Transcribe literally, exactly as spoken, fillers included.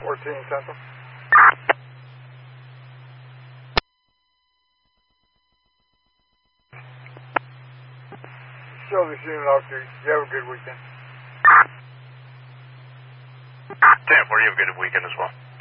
fourteen Central. Show this unit off to you. You have a good weekend. ten four, you have a good weekend as well.